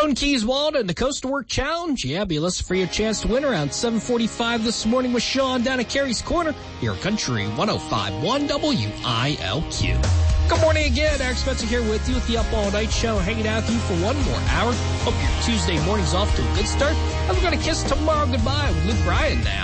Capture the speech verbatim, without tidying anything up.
Stone Keys Walden and the Coast to Work Challenge. Yeah, be listening for your chance to win around seven forty-five this morning with Sean down at Carrie's Corner. Here, Country one oh five point one W I L Q. Good morning again. Eric Spencer here with you with the Up All Night Show, hanging out with you for one more hour. Hope your Tuesday morning's off to a good start. And we're going to kiss tomorrow goodbye with Luke Bryan now.